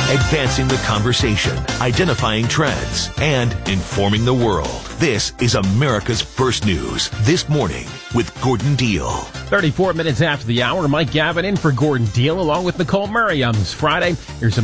advancing the conversation, identifying trends, and informing the world. This is America's First News This Morning with Gordon Deal. 34 minutes after the hour, Mike Gavin in for Gordon Deal along with Nicole Murray on this Friday. Here's some